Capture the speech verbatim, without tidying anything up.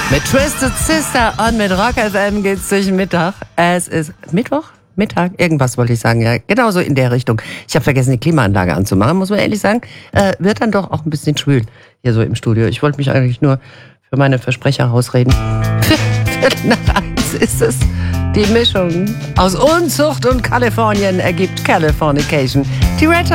Mit Twisted Sister und mit Rock F M geht's durch den Mittag. Es ist Mittwoch? Mittag? Irgendwas wollte ich sagen, ja. Genauso in der Richtung. Ich habe vergessen, die Klimaanlage anzumachen, muss man ehrlich sagen. Äh, wird dann doch auch ein bisschen schwül hier so im Studio. Ich wollte mich eigentlich nur für meine Versprecher rausreden. Viertel nach eins ist es. Die Mischung aus Unzucht und Kalifornien ergibt Californication. Die Red